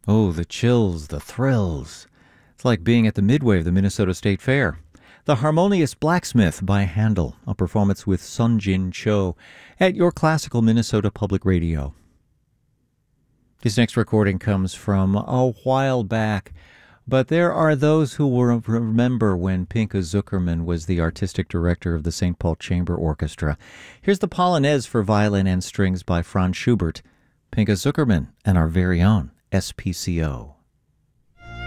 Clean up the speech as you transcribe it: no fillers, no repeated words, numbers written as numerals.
Oh, the chills, the thrills. It's like being at the midway of the Minnesota State Fair. The Harmonious Blacksmith by Handel, a performance with Sun Jin Cho at your classical Minnesota Public Radio. This next recording comes from a while back, but there are those who will remember when Pinka Zuckerman was the artistic director of the St. Paul Chamber Orchestra. Here's the Polonaise for violin and strings by Franz Schubert, Pinka Zuckerman, and our very own SPCO.